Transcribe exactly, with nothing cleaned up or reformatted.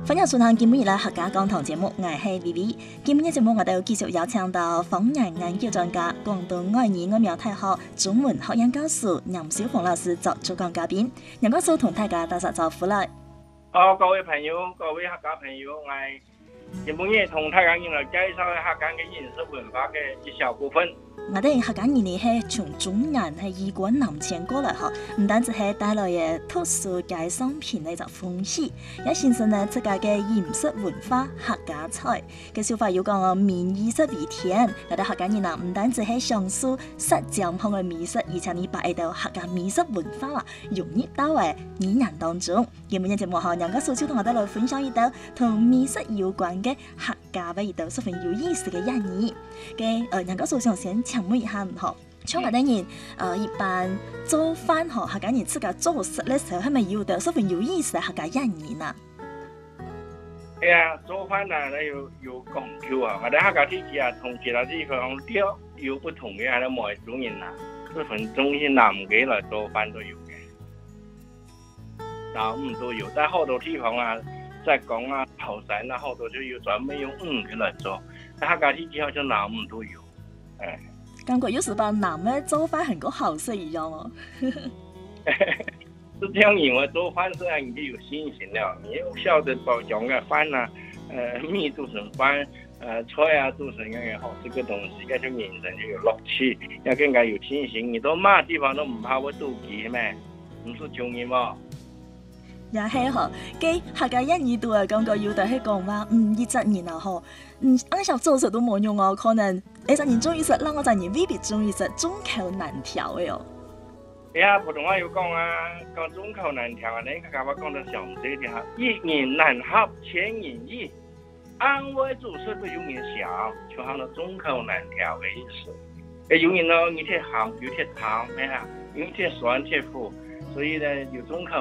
歡迎收聽今日嘅客家講堂節目，我係 Vivi。今日嘅節目我哋繼續邀請到方言研究專家、廣東外語外苗大學中文學院教授任少峰老師做主講嘉賓。任教授同大家打聲招呼啦。 好，各位朋友，各位客家朋友，我今日同大家嚟介紹客家嘅飲食文化嘅一小部分。 我哋客家人呢係從中原係移過南遷過來嗬，唔單止係帶來嘅特殊嘅商品呢就風氣，也形成呢自家嘅飲食文化客家菜嘅消費要講民以食為天，我哋客家人啊唔單止係享受實踐香嘅美食，而且呢把一道客家美食文化啊融入到嘅語言當中。今日嘅節目後，任教授就同我哋來分享一道同美食有關嘅客家嘅一道十分有意思嘅嘢兒嘅。誒，任教授想先請問一下嗬，像我哋人誒一般做飯嗬，客家人自家做食嘅時候，係咪有得十分有意思嘅客家嘢兒啊？ 哎呀，做飯啊，咧有有講究啊！我哋客家地區啊，同其他地方料有不同嘅，係每一種人啊，十分中意南嘅來做飯都有嘅，南五都有，但好多地方啊，在講啊後山啊，好多就有專門用五嘅來做，但客家地區好像南五都有，誒。 感覺有時把南嘅做飯很個好食一樣哦。 是這樣，因為做飯是讓你有信心了，你要曉得包裝嘅飯啊，呃米做成飯，呃菜啊做成樣樣好食嘅東西，咁就人生就有樂趣，要更加有信心。你到乜地方都唔怕會妒忌咩？唔是窮人喎。 也係嗬，佢客家人耳朵啊，感覺有得係講話，嗯，一隻人啊嗬，嗯，啱想做食都冇用哦，可能一隻人中意食，另外一隻人未必中意食，眾口難調嘅哦。 哎呀，普通話有講啊，講眾口難調啊，你客家話講得詳細啲嚇，一言難合，千言易，安慰做事都有人想，就係那眾口難調嘅意思。誒，有人咯，有啲鹹，有啲淡，咩啊，有啲酸，有啲苦。所以呢，有眾口